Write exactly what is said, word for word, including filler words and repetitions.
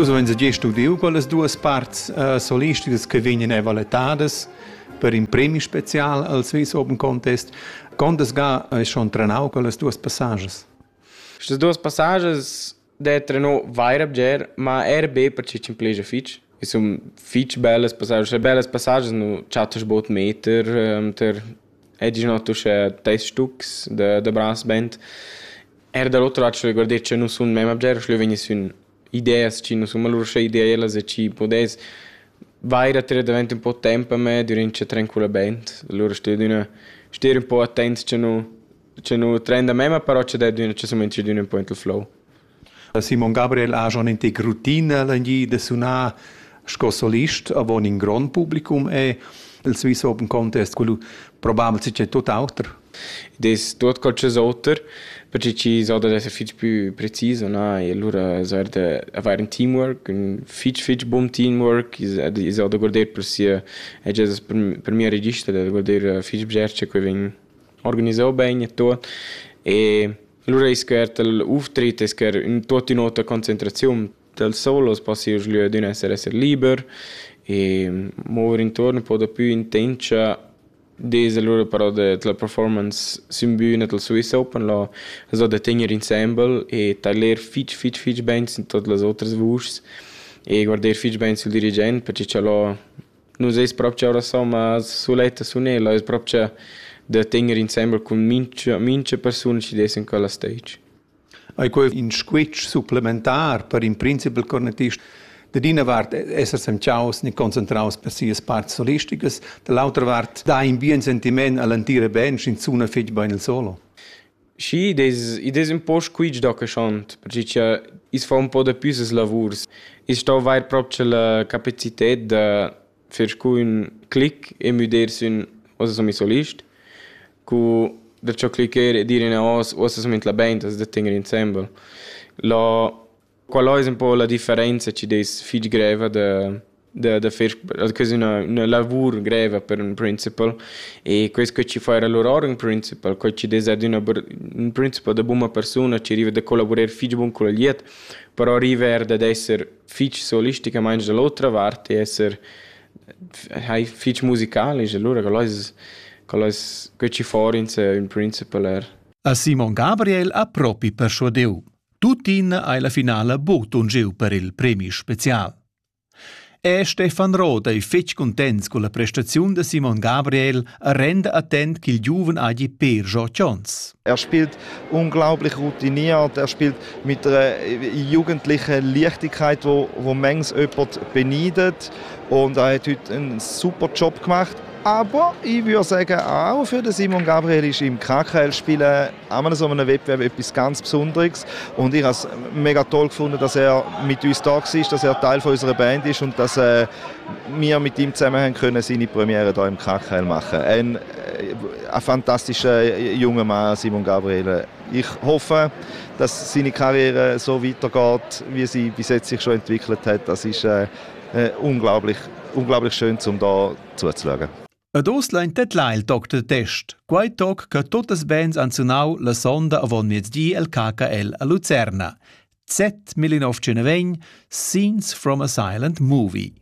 Tu so venza già studiu con le due parti uh, solistiche che vengono evaluadas per un premio speciale al Swiss Open Contest. Quando ga è schon trenau con le due passages? Queste due passages de treno vaira bger, ma era be perché ci implica fitch. E sono fitch belle passages, belle passages no chattos bot meter, um, ter edge no tu c'è test stücks de de brass band. Era dall'altro lato le guardare che non sono mema bger, le vegni sun ideas, ci non sono loro idee elas e ci podes vaira tre daventi un po' tempo a me durante tranquilla band. Allora sto di una stare un po' attento che no che no trenda mema, però c'è da di una ci sono di un po' in il flow. Simon Gabriel ha già un'integra routine l'anghi de suonar sco solist, aber in gran publicum e il Swiss Open Contest, quello probabilmente c'è tutto altro. Des tot qualche altro, perché ci sono da essere fitch più preciso, no? E allora so da avere un teamwork, un fitch fitch buon teamwork, is so da guardare per sia è già per per mia regista da guardare fitch bgerce che veng organizzato bene e tutto. E allora è che l'uftritt è che in tutta nota concentrazione del solo spazio di un essere essere libero e muovere intorno un po' da più intensa des allora però della performance simbüne del Swiss Open la so da tenere ensemble e tagliare fitch fitch fitch bands in tutte le altre voci e guardare fitch bands sul dirigente perché c'è la non è proprio ora so ma suletta su nella è proprio da tenere ensemble con mince mince persone ci des in quella stage. Hai quel in switch supplementar per in principal cornetist. De dina vart esser sem chaos ni concentraus per sias parts solisticas, de l'altra vart da in bien sentiment all'antire bench in zuna fitch bein il solo. Sì, des ides un po' squitch da che schont, perché c'è is fa un po' de più ses lavurs. Is sto vai proprio la capacità de fer un click e muder sun osa som solist. Cu da ciò clicker dire na os osa som la band as de tinger ensemble. La qual è un po' la differenza ci des fitch greva de de de fer così una una lavoro greva per un principal e questo che ci fa era loro un principal che ci des ad una un principal de buona persona ci arriva da collaborare fitch buon con gli et però arriva ad essere fitch solistica ma anche dall'altra parte essere hai fitch musicali e allora quello è quello è che ci fa un principal er. A Simon Gabriel a propi persuadeu. Tutin ai la finale botungeu per il premio special. E Stefan Roth è fetch contents con la prestazione di Simon Gabriel a rende attent che il Juven agi per jo chance. Er spielt unglaublich routiniert, er spielt mit einer jugendlichen Leichtigkeit, wo, wo manches jemand beneidet und er hat heute einen super Job gemacht. Aber ich würde sagen, auch für den Simon Gabriel ist im K K L-Spielen an so einem Wettbewerb etwas ganz Besonderes. Und ich habe es mega toll gefunden, dass er mit uns da war, dass er Teil von unserer Band ist und dass äh, wir mit ihm zusammen haben können, seine Premiere hier im K K L machen. Ein, ein fantastischer junger Mann, Simon Gabriel. Ich hoffe, dass seine Karriere so weitergeht, wie sie bis jetzt sich schon entwickelt hat. Das ist äh, unglaublich, unglaublich schön, um da zuzuschauen. Ad Ostlein tetlail toc de test, quai toc che totes bands han sunau la sonda avon miezdi el K K L a Luzerna. Z millinovecentoventi Scenes from a Silent Movie.